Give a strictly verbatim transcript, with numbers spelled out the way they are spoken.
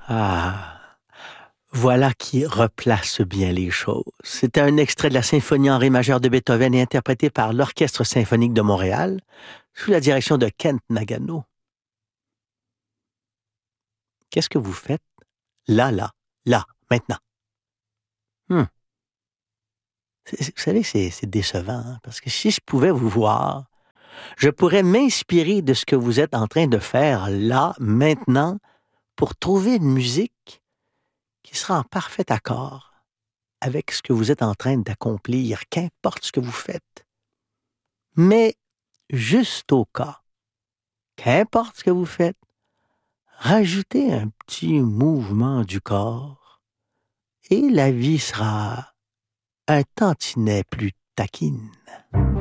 Ah, voilà qui replace bien les choses. C'était un extrait de la symphonie en ré majeur de Beethoven et interprété par l'Orchestre symphonique de Montréal sous la direction de Kent Nagano. Qu'est-ce que vous faites? Là, là, là, maintenant. Hmm. C'est- c'est- Vous savez, c'est c'est décevant, hein, parce que si je pouvais vous voir, je pourrais m'inspirer de ce que vous êtes en train de faire là, maintenant, pour trouver une musique qui sera en parfait accord avec ce que vous êtes en train d'accomplir, qu'importe ce que vous faites. Mais juste au cas, qu'importe ce que vous faites, rajoutez un petit mouvement du corps et la vie sera un tantinet plus taquine.